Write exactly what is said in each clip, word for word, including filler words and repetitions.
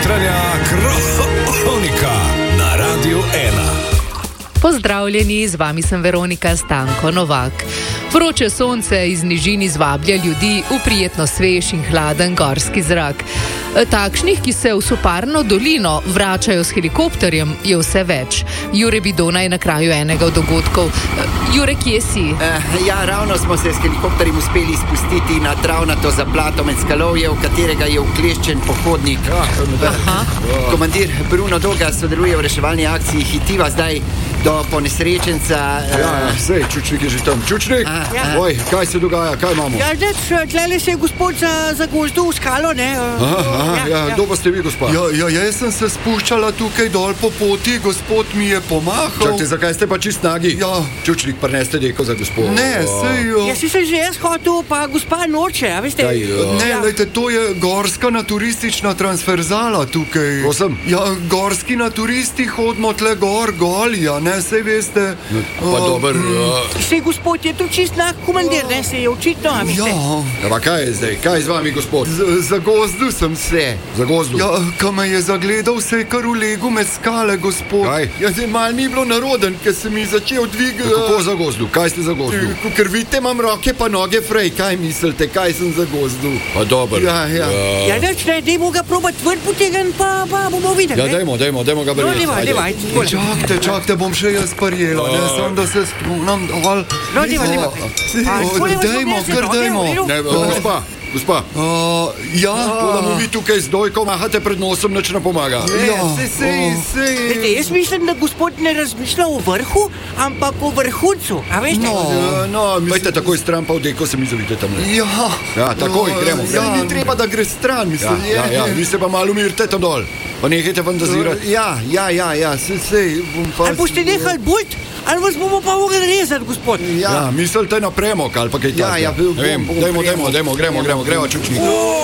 Jutranja kronika na Radiu ena. Pozdravljeni, z vami sem Veronika Stanko Novak. Vroče sonce iz nižin izvablja ljudi v prijetno svež in hladen gorski zrak. Takšnih, ki se v Soparno dolino vračajo s helikopterjem, je vse več. Jure Bidona je na kraju enega od dogodkov. Jure, kje si? Uh, ja, ravno smo se s helikopterjem uspeli spustiti na travnato zaplato med skalovje, v katerega je vkleščen pohodnik. Aha. Komandir Bruno Doga sodeluje v reševalni akciji Hitiva zdaj do ponesrečenca. Uh, Ja, sej, Čučnik je že tam. Čučnik? A, ja. Oj, kaj se dogaja, kaj imamo? Ja, zdaj, tlele se je gospod za, za gozdu v skalo, ne? Aha, aha, ja, kdo pa ste vi, gospa? Ja, ja, jaz sem se spuščala tukaj dol po poti, gospod mi je pomahal. Čakajte, zakaj ste pa čist nagi? Ja. Čučnik, prneste deko za gospod. Ne, sej, jo. Ja, si sem že jaz hotel, pa gospa noče, a veste? Kaj, ja. Ne, Ja. lejte, to je gorska naturistična transverzala tukaj. Prosim? Ja, gorski naturisti hodimo tle gor, golja, ne, sej veste. Pa O, dober, ja. Sej gospod je tu čist nak komandir, ne, se je očitno, a veste? Ja, Ja, pa kaj je zdaj? Kaj je z vami, gospod? z- za gozdu sem se. Za gozdu? Ja, ko me je zagledal, se je kar v legu med skale, gospod. Kaj? Ja, zdaj mal mi je bilo naroden, ker se mi začel dvigati. Kako za gozdu? Kaj ste za gozdu? Ker vidite, imam roke pa noge frej, kaj mislite, kaj sem za gozdu? Pa dober. Ja, ja. Ja, neč, ne, dajmo ga probat ven potegan, pa, pa bomo videli, Ja, ne? dajmo, dajmo, dajmo ga No, verjeti. dajmo, Ajde. dajmo, Ja, čakajte, čakajte, bom še jaz prijela, ne, sam da se spomnim dol. No, dajmo, dajmo. A, tako ne boš Dajmo, obnesel, kar no, dajmo. dajmo, Ne, dajmo. gospa, gospa. Uh, ja, To, da mu vi tukaj z dojko mahate pred nosom, nič ne pomaga. ja, Veste, sej, jaz mislim, da gospod ne razmišlja o vrhu, ampak o vrhuncu, a veste? No. Ja, no, Pejte takoj stran, pa v deko se mi zavite tam. Ja, Ja, takoj, gremo, Ja, gremo. ni treba, da gre stran, Ja, mislim. ja, ja, vi se pa malo umirite tam dol. Pa nehajte fantazirati. Ja, ja, ja, ja, sej, sej, bom pa... Ali boste nehali bult, ali vas bomo pa mogli rezati, gospod? Ja, mislite na premok ali pa kaj Ja, takega. ja, bil Ne vem, bom- bom dajmo, premok. dajmo, dajmo, gremo, gremo, gremo, Čučnik.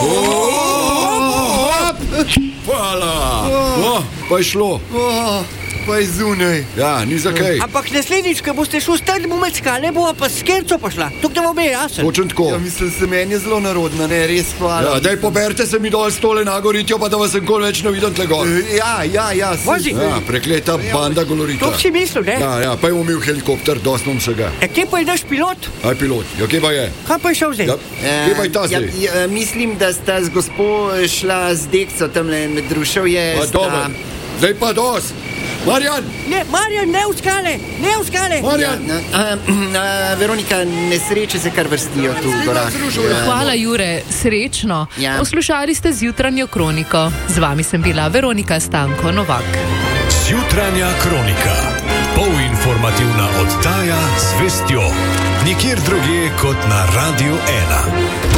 Hvala. Oh, pa je šlo. Oh, pa je zunaj. Ja, ni za kaj. Ampak naslednjič, ko boste šli stati bomo med skale, bova pa s kerco pošla. Tukaj vam je jasen. Točen tako. Ja, mislim, se meni je zelo narodna, ne, res hvala. Ja, daj poberite se mi dol stole na goritjo, pa da vas nikoli več ne vidim tle gor. Ja, ja, ja, sej, Vozi. sej. Ja, prekleta banda golorita. To si mislil, ne? Ja, ja, pa je umil helikopter, dost nam se ga. Ja, kje pa je naš pilot? Aj pilot, ja, kje pa je? Kaj pa je šel zdaj? Ja, kje pa je ta ja, zdaj? ja, mislim, da sta z gospo šla z dekco tamle med druševje. Pa dobro, zdaj pa dost. Marjan, Ne, Marjan, ne v skale, ne v skale. Marjan. Ja, a, a, Veronika, nesreče se kar vrstijo tu v gorah. Ja. Hvala, Jure, srečno. Ja. Poslušali ste z jutranjo kroniko. Z vami sem bila Veronika Stanko Novak. Jutranja kronika. Polinformativna oddaja z vestjo. Nikjer drugje kot na Radiu ena.